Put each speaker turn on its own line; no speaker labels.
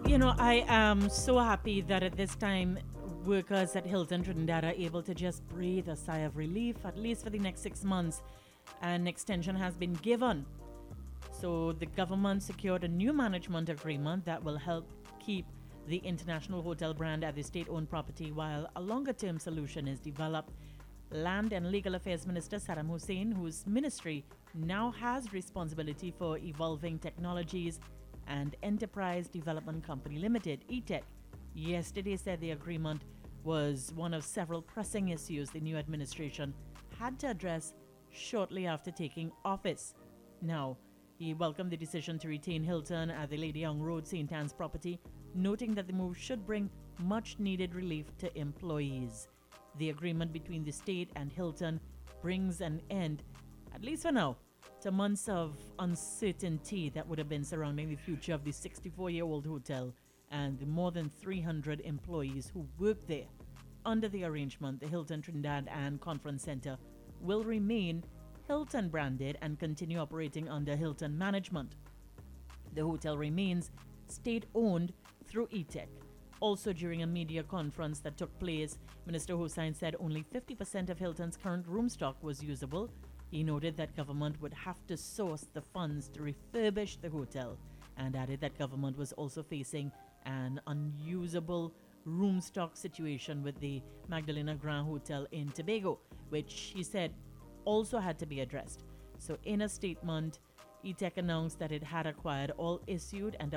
I am so happy that at this time, workers at Hilton Trinidad are able to just breathe a sigh of relief, at least for the next 6 months. An extension has been given. So the government secured a new management agreement that will help keep the international hotel brand at the state owned property while a longer term solution is developed. Land and Legal Affairs Minister Saddam Hussein, whose ministry now has responsibility for evolving technologies and Enterprise Development Company Limited, ETEC, yesterday said the agreement was one of several pressing issues the new administration had to address shortly after taking office. Now, he welcomed the decision to retain Hilton at the Lady Young Road St. Anne's property, noting that the move should bring much needed relief to employees. The agreement between the state and Hilton brings an end, at least for now, to months of uncertainty that would have been surrounding the future of the 64-year-old hotel and the more than 300 employees who work there. Under the arrangement, the Hilton Trinidad and Conference Center will remain Hilton branded and continue operating under Hilton management. The hotel remains state-owned through ETEC. Also, during a media conference that took place, Minister Hossain said only 50% of Hilton's current room stock was usable. He noted that government would have to source the funds to refurbish the hotel and added that government was also facing an unusable room stock situation with the Magdalena Grand Hotel in Tobago, which he said also had to be addressed. So in a statement, ETEC announced that it had acquired all issued and